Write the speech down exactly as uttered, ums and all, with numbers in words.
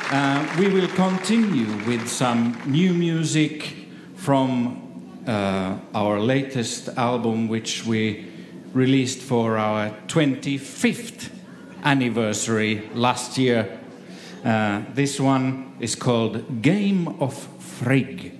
Uh, we will continue with some new music from uh, our latest album, which we released for our twenty-fifth anniversary last year. Uh, this one is called Game of Frigg.